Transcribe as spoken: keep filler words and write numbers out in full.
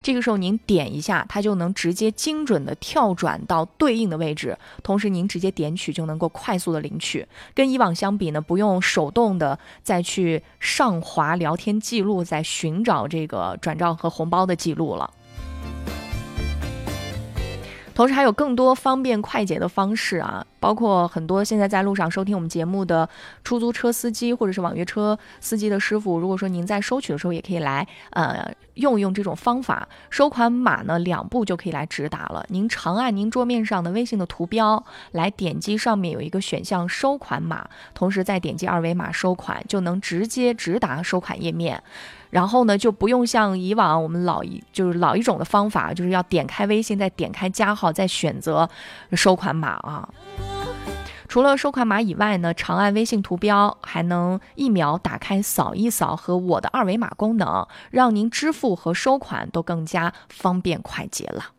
这个时候您点一下，它就能直接精准的跳转到对应的位置，同时您直接点取就能够快速的领取。跟以往相比呢，不用手动的再去上滑聊天记录，再寻找这个转账和红包的记录了。同时还有更多方便快捷的方式啊，包括很多现在在路上收听我们节目的出租车司机或者是网约车司机的师傅，如果说您在收取的时候也可以来呃用一用这种方法。收款码呢两步就可以来直达了，您长按您桌面上的微信的图标来点击上面有一个选项收款码，同时再点击二维码收款，就能直接直达收款页面。然后呢，就不用像以往我们老一就是老一种的方法，就是要点开微信，再点开加号，再选择收款码啊。除了收款码以外呢，长按微信图标还能一秒打开扫一扫和我的二维码功能，让您支付和收款都更加方便快捷了。